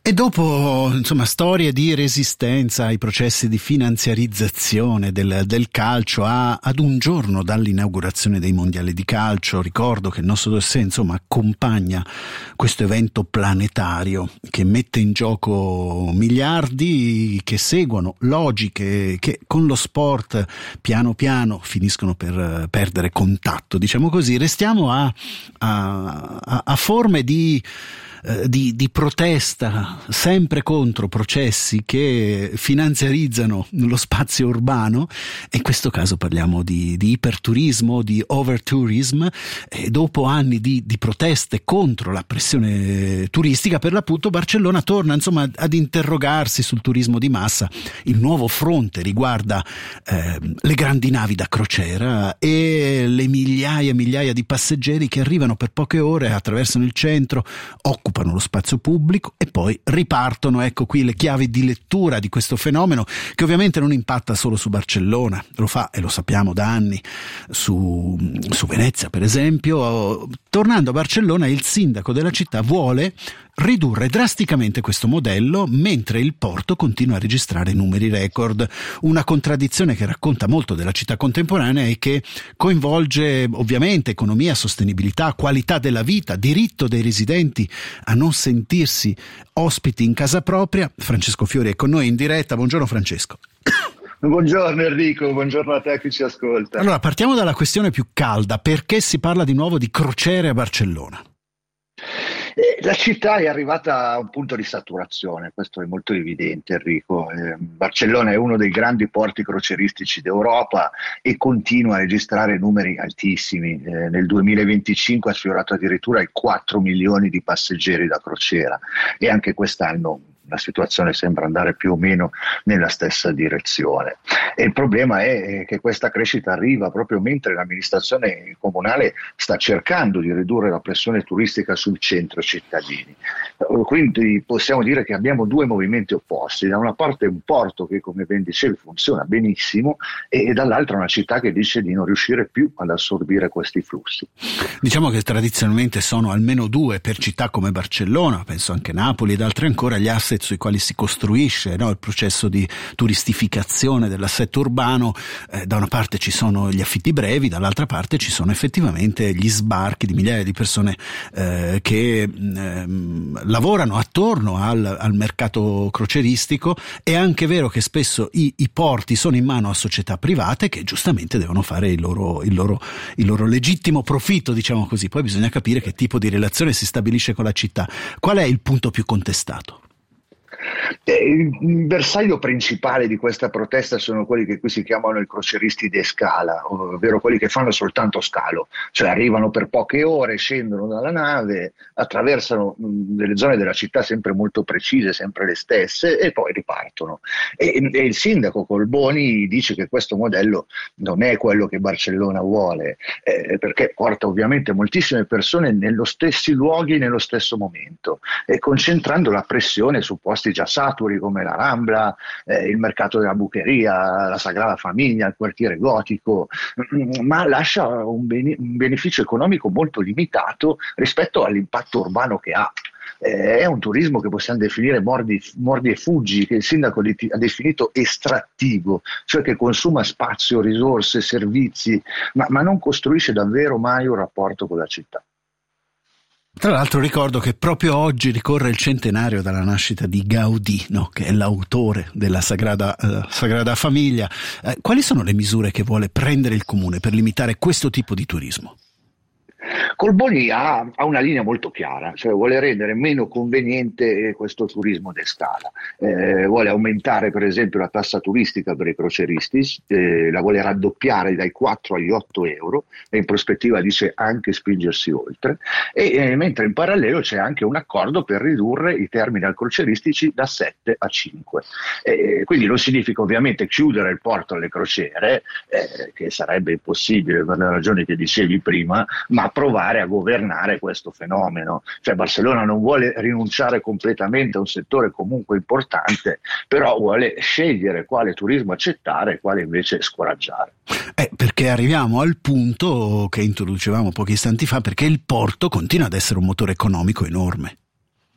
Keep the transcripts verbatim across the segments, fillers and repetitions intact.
E dopo, insomma, storie di resistenza ai processi di finanziarizzazione del, del calcio, a, ad un giorno dall'inaugurazione dei mondiali di calcio, ricordo che il nostro dossier, insomma, accompagna questo evento planetario che mette in gioco miliardi che seguono logiche che con lo sport piano piano finiscono per perdere contatto, diciamo così. Restiamo a, a, a, a forme di Di, di protesta sempre contro processi che finanziarizzano lo spazio urbano, e in questo caso parliamo di, di iperturismo, di overtourism, e dopo anni di, di proteste contro la pressione turistica, per l'appunto Barcellona torna insomma ad interrogarsi sul turismo di massa. Il nuovo fronte riguarda eh, le grandi navi da crociera e le migliaia e migliaia di passeggeri che arrivano per poche ore, attraversano il centro, occupano lo spazio pubblico e poi ripartono. Ecco qui le chiavi di lettura di questo fenomeno, che ovviamente non impatta solo su Barcellona, lo fa, e lo sappiamo da anni, su, su Venezia per esempio. Tornando a Barcellona, il sindaco della città vuole ridurre drasticamente questo modello, mentre il porto continua a registrare numeri record. Una contraddizione che racconta molto della città contemporanea e che coinvolge ovviamente economia, sostenibilità, qualità della vita, diritto dei residenti a non sentirsi ospiti in casa propria. Francesco Fiori è con noi in diretta. Buongiorno Francesco. Buongiorno Enrico, buongiorno a te che ci ascolta. Allora, partiamo dalla questione più calda. Perché si parla di nuovo di crociere a Barcellona? La città è arrivata a un punto di saturazione, questo è molto evidente Enrico. Eh, Barcellona è uno dei grandi porti crocieristici d'Europa e continua a registrare numeri altissimi. Eh, nel duemilaventicinque ha sfiorato addirittura i quattro milioni di passeggeri da crociera, e anche quest'anno la situazione sembra andare più o meno nella stessa direzione. E il problema è che questa crescita arriva proprio mentre l'amministrazione comunale sta cercando di ridurre la pressione turistica sul centro cittadini. Quindi possiamo dire che abbiamo due movimenti opposti: da una parte un porto che, come ben dicevi, funziona benissimo, e dall'altra una città che dice di non riuscire più ad assorbire questi flussi. Diciamo che tradizionalmente sono almeno due per città come Barcellona, penso anche Napoli ed altre ancora, gli asset sui quali si costruisce, no, il processo di turistificazione dell'assetto urbano. Eh, da una parte ci sono gli affitti brevi, dall'altra parte ci sono effettivamente gli sbarchi di migliaia di persone eh, che eh, lavorano attorno al, al mercato crocieristico. È anche vero che spesso i, i porti sono in mano a società private che giustamente devono fare il loro, il loro, il loro legittimo profitto, diciamo così. Poi bisogna capire che tipo di relazione si stabilisce con la città. Qual è il punto più contestato? Il bersaglio principale di questa protesta sono quelli che qui si chiamano i crocieristi de scala, ovvero quelli che fanno soltanto scalo, cioè arrivano per poche ore, scendono dalla nave, attraversano delle zone della città sempre molto precise, sempre le stesse, e poi ripartono. E, e il sindaco Colboni dice che questo modello non è quello che Barcellona vuole, eh, perché porta ovviamente moltissime persone nello stessi luoghi nello stesso momento, e concentrando la pressione su posti già saturi come la Rambla, eh, il mercato della Bucheria, la Sagrada Famiglia, il quartiere gotico, ma lascia un, bene, un beneficio economico molto limitato rispetto all'impatto urbano che ha. Eh, è un turismo che possiamo definire mordi, mordi e fuggi, che il sindaco ha definito estrattivo, cioè che consuma spazio, risorse, servizi, ma, ma non costruisce davvero mai un rapporto con la città. Tra l'altro ricordo che proprio oggi ricorre il centenario dalla nascita di Gaudì, no? Che è l'autore della Sagrada, uh, Sagrada Famiglia. Uh, quali sono le misure che vuole prendere il comune per limitare questo tipo di turismo? Colboni ha, ha una linea molto chiara, cioè vuole rendere meno conveniente questo turismo de scala, eh, vuole aumentare per esempio la tassa turistica per i crocieristi, eh, la vuole raddoppiare dai quattro agli otto euro, e in prospettiva dice anche spingersi oltre, e eh, mentre in parallelo c'è anche un accordo per ridurre i terminal crocieristici da sette a cinque. Eh, quindi non significa ovviamente chiudere il porto alle crociere, eh, che sarebbe impossibile per le ragioni che dicevi prima, ma provare a governare questo fenomeno. Cioè Barcellona non vuole rinunciare completamente a un settore comunque importante, però vuole scegliere quale turismo accettare e quale invece scoraggiare. Eh, perché arriviamo al punto che introducevamo pochi istanti fa, perché il porto continua ad essere un motore economico enorme.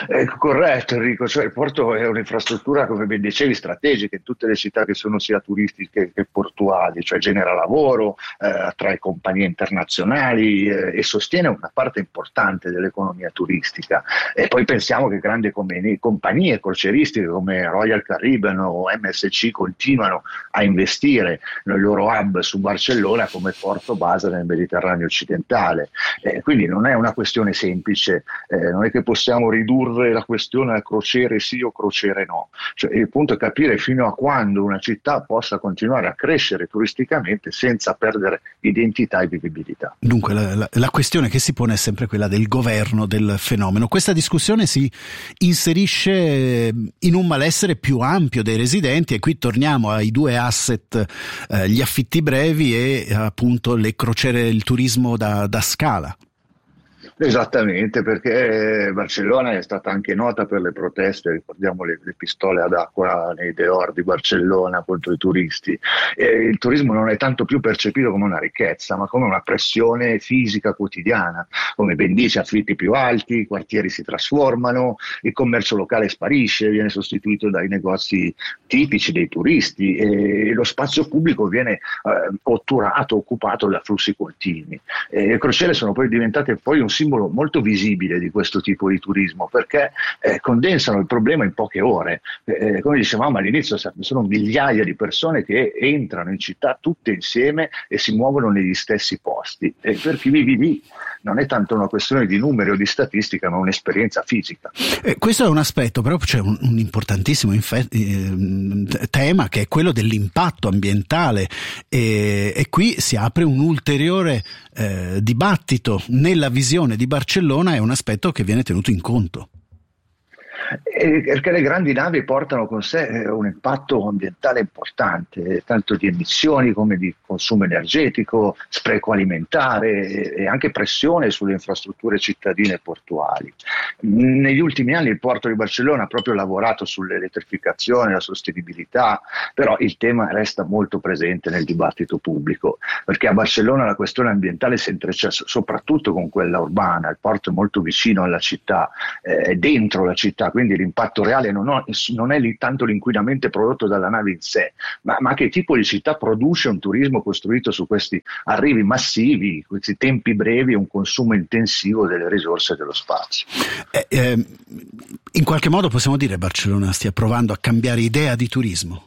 È corretto Enrico, cioè il porto è un'infrastruttura, come ben dicevi, strategica in tutte le città che sono sia turistiche che portuali, cioè genera lavoro, eh, attrae compagnie internazionali eh, e sostiene una parte importante dell'economia turistica. E poi pensiamo che grandi compagnie, compagnie crocieristiche come Royal Caribbean o M S C continuano a investire nel loro hub su Barcellona come porto base nel Mediterraneo occidentale. Eh, quindi non è una questione semplice, eh, non è che possiamo ridurre la questione a crociere sì o crociere no, cioè, il punto è capire fino a quando una città possa continuare a crescere turisticamente senza perdere identità e vivibilità. Dunque la, la, la questione che si pone è sempre quella del governo del fenomeno. Questa discussione si inserisce in un malessere più ampio dei residenti, e qui torniamo ai due asset, eh, gli affitti brevi e appunto le crociere, il turismo da, da scala. Esattamente, perché Barcellona è stata anche nota per le proteste, ricordiamo le, le pistole ad acqua nei dehors di Barcellona contro i turisti. E il turismo non è tanto più percepito come una ricchezza, ma come una pressione fisica quotidiana. Come ben dice, affitti più alti, i quartieri si trasformano, il commercio locale sparisce, viene sostituito dai negozi tipici dei turisti e lo spazio pubblico viene eh, otturato, occupato da flussi continui. E le crociere sono poi diventate poi un simbolo molto visibile di questo tipo di turismo, perché eh, condensano il problema in poche ore. Eh, come dicevamo all'inizio, sono migliaia di persone che entrano in città tutte insieme e si muovono negli stessi posti. E per chi vive lì non è tanto una questione di numeri o di statistica, ma un'esperienza fisica. Eh, questo è un aspetto, però c'è un, un importantissimo infe- eh, tema, che è quello dell'impatto ambientale, e, e qui si apre un ulteriore eh, dibattito. Nella visione di Barcellona è un aspetto che viene tenuto in conto. Eh, perché le grandi navi portano con sé eh, un impatto ambientale importante, tanto di emissioni come di consumo energetico, spreco alimentare e, e anche pressione sulle infrastrutture cittadine e portuali. Negli ultimi anni il porto di Barcellona ha proprio lavorato sull'elettrificazione, la sostenibilità, però il tema resta molto presente nel dibattito pubblico, perché a Barcellona la questione ambientale si intreccia soprattutto con quella urbana. Il porto è molto vicino alla città, eh, è dentro la città, quindi l'impatto reale non, ho, non è lì tanto l'inquinamento prodotto dalla nave in sé, ma, ma che tipo di città produce un turismo costruito su questi arrivi massivi, questi tempi brevi e un consumo intensivo delle risorse dello spazio. Eh, eh, in qualche modo possiamo dire che Barcellona stia provando a cambiare idea di turismo?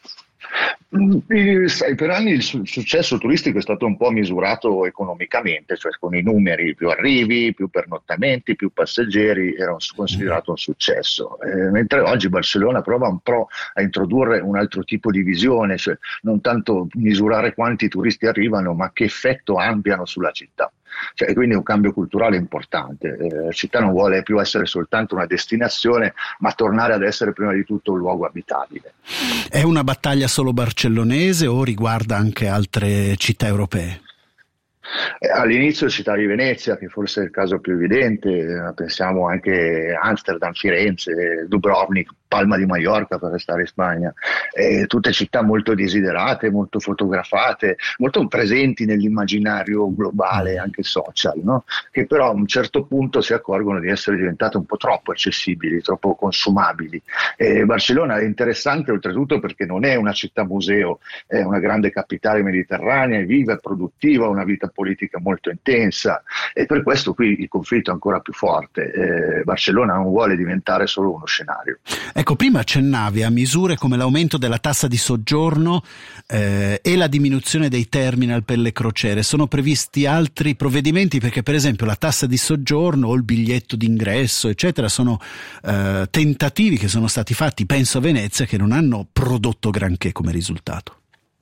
Sai, per anni il su- successo turistico è stato un po' misurato economicamente, cioè con i numeri, più arrivi, più pernottamenti, più passeggeri, era un- considerato un successo. Eh, mentre oggi Barcellona prova un po' a introdurre un altro tipo di visione, cioè non tanto misurare quanti turisti arrivano, ma che effetto abbiano sulla città. Cioè, quindi è un cambio culturale importante. Eh, la città non vuole più essere soltanto una destinazione, ma tornare ad essere prima di tutto un luogo abitabile. È una battaglia solo barcellonese o riguarda anche altre città europee? Eh, All'inizio città di Venezia, che forse è il caso più evidente, eh, pensiamo anche a Amsterdam, Firenze, Dubrovnik, Palma di Mallorca per restare in Spagna, eh, tutte città molto desiderate, molto fotografate, molto presenti nell'immaginario globale, anche social, no? Che però a un certo punto si accorgono di essere diventate un po' troppo accessibili, troppo consumabili. Eh, Barcellona è interessante oltretutto perché non è una città museo, è una grande capitale mediterranea, è viva, è produttiva, ha una vita politica molto intensa, e per questo qui il conflitto è ancora più forte. Eh, Barcellona non vuole diventare solo uno scenario. Ecco, prima accennavi a misure come l'aumento della tassa di soggiorno eh, e la diminuzione dei terminal per le crociere. Sono previsti altri provvedimenti? Perché per esempio la tassa di soggiorno o il biglietto d'ingresso eccetera sono eh, tentativi che sono stati fatti, penso a Venezia, che non hanno prodotto granché come risultato.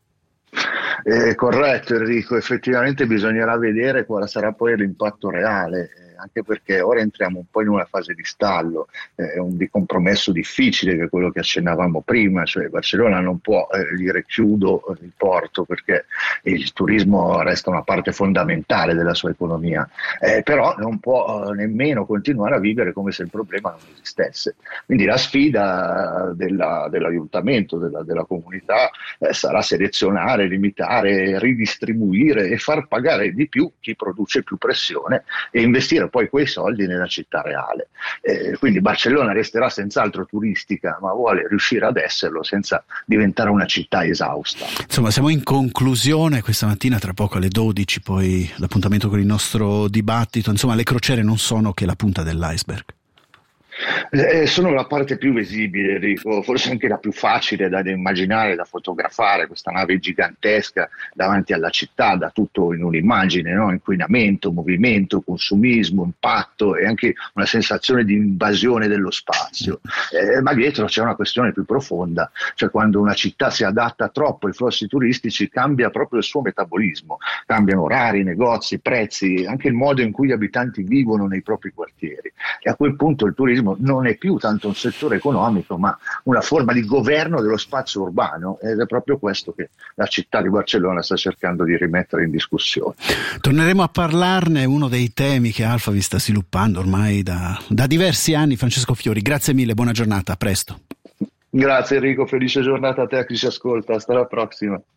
Eh, corretto Enrico, effettivamente bisognerà vedere quale sarà poi l'impatto reale, eh, anche perché ora entriamo un po' in una fase di stallo, eh, è un di compromesso difficile, che è quello che accennavamo prima, cioè Barcellona non può eh, dire chiudo il porto perché il turismo resta una parte fondamentale della sua economia, eh, però non può eh, nemmeno continuare a vivere come se il problema non esistesse. Quindi la sfida della, dell'aiutamento della, della comunità eh, sarà selezionare, limitare, ridistribuire e far pagare di più chi produce più pressione e investire investire poi quei soldi nella città reale. Eh, quindi Barcellona resterà senz'altro turistica, ma vuole riuscire ad esserlo senza diventare una città esausta. Insomma, siamo in conclusione questa mattina, tra poco alle dodici poi l'appuntamento con il nostro dibattito. Insomma, le crociere non sono che la punta dell'iceberg. Eh, sono la parte più visibile, Enrico, forse anche la più facile da immaginare, da fotografare, questa nave gigantesca davanti alla città, da tutto in un'immagine, no? Inquinamento, movimento, consumismo, impatto e anche una sensazione di invasione dello spazio. Eh, ma dietro c'è una questione più profonda, cioè quando una città si adatta troppo ai flussi turistici cambia proprio il suo metabolismo, cambiano orari, negozi, prezzi, anche il modo in cui gli abitanti vivono nei propri quartieri, e a quel punto il turismo non è più tanto un settore economico ma una forma di governo dello spazio urbano, ed è proprio questo che la città di Barcellona sta cercando di rimettere in discussione. Torneremo a parlarne, uno dei temi che Alphaville sta sviluppando ormai da, da diversi anni. Francesco Fiori, grazie mille, buona giornata, a presto. Grazie Enrico, felice giornata a te, a chi ci ascolta, hasta la prossima.